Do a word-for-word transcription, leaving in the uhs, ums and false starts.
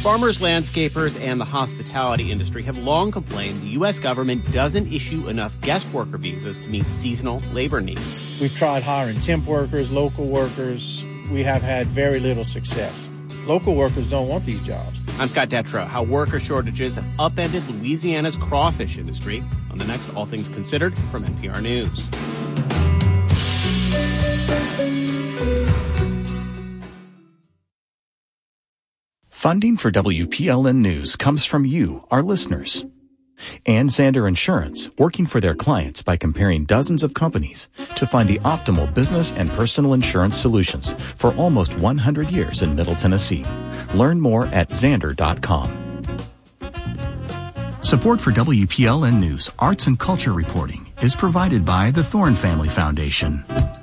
Farmers, landscapers, and the hospitality industry have long complained the U S government doesn't issue enough guest worker visas to meet seasonal labor needs. We've tried hiring temp workers, local workers. We have had very little success. Local workers don't want these jobs. I'm Scott Detrow. How worker shortages have upended Louisiana's crawfish industry on the next All Things Considered from N P R News. Funding for W P L N News comes from you, our listeners. And Zander Insurance, working for their clients by comparing dozens of companies to find the optimal business and personal insurance solutions for almost one hundred years in Middle Tennessee. Learn more at zander dot com. Support for W P L N News Arts and Culture Reporting is provided by the Thorne Family Foundation.